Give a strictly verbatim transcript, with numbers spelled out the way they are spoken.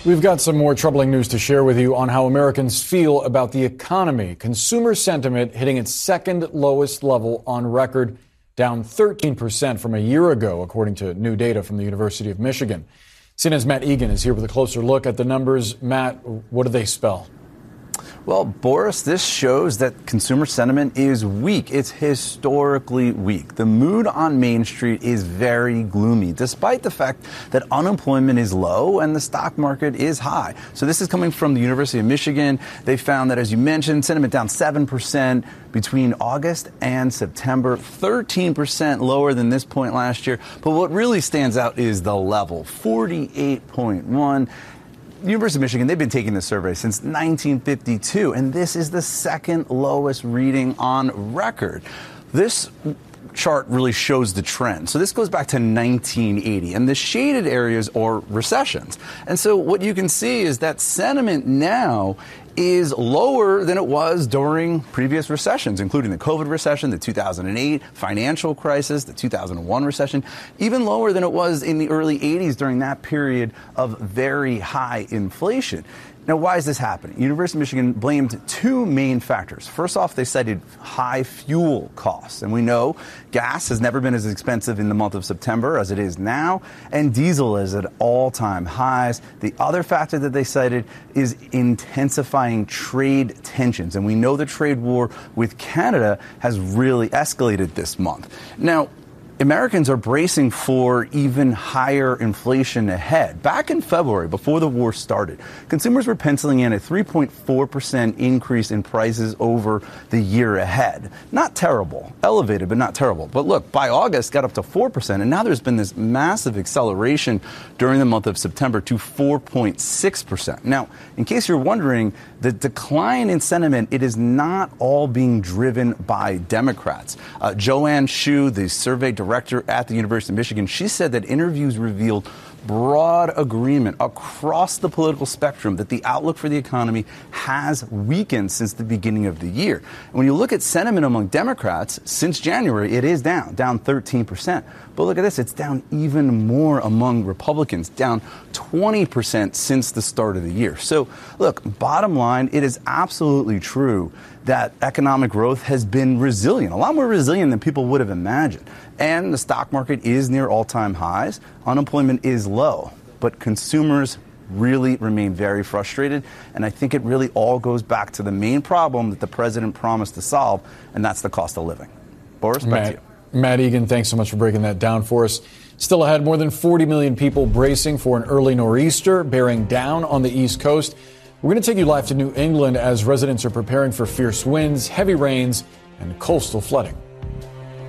We've got some more troubling news to share with you on how Americans feel about the economy. Consumer sentiment hitting its second lowest level on record, down thirteen percent from a year ago, according to new data from the University of Michigan. C N N's Matt Egan is here with a closer look at the numbers. Matt, what do they spell? Well, Boris, this shows that consumer sentiment is weak. It's historically weak. The mood on Main Street is very gloomy, despite the fact that unemployment is low and the stock market is high. So this is coming from the University of Michigan. They found that, as you mentioned, sentiment down seven percent between August and September, thirteen percent lower than this point last year. But what really stands out is the level, forty-eight point one. The University of Michigan, they've been taking this survey since nineteen fifty-two, and this is the second lowest reading on record. This chart really shows the trend. So this goes back to nineteen eighty, and the shaded areas are recessions. And so what you can see is that sentiment now is lower than it was during previous recessions, including the COVID recession, the two thousand eight financial crisis, the two thousand one recession, even lower than it was in the early eighties during that period of very high inflation. Now, why is this happening? University of Michigan blamed two main factors. First off, they cited high fuel costs. And we know gas has never been as expensive in the month of September as it is now, and diesel is at all-time highs. The other factor that they cited is intensifying trade tensions. And we know the trade war with Canada has really escalated this month. Now, Americans are bracing for even higher inflation ahead. Back in February, before the war started, consumers were penciling in a three point four percent increase in prices over the year ahead. Not terrible. Elevated, but not terrible. But look, by August, got up to four percent, and now there's been this massive acceleration during the month of September to four point six percent. Now, in case you're wondering, the decline in sentiment, it is not all being driven by Democrats. Uh, Joanne Shu, the survey director, director at the University of Michigan, she said that interviews revealed broad agreement across the political spectrum that the outlook for the economy has weakened since the beginning of the year. And when you look at sentiment among Democrats, since January, it is down, down thirteen percent. But look at this, it's down even more among Republicans, down twenty percent since the start of the year. So, look, bottom line, it is absolutely true that economic growth has been resilient, a lot more resilient than people would have imagined. And the stock market is near all-time highs. Unemployment is low, but consumers really remain very frustrated. And I think it really all goes back to the main problem that the president promised to solve, and that's the cost of living. Boris, back Matt, to you. Matt Egan, thanks so much for breaking that down for us. Still ahead, more than forty million people bracing for an early nor'easter bearing down on the East Coast. We're going to take you live to New England as residents are preparing for fierce winds, heavy rains, and coastal flooding.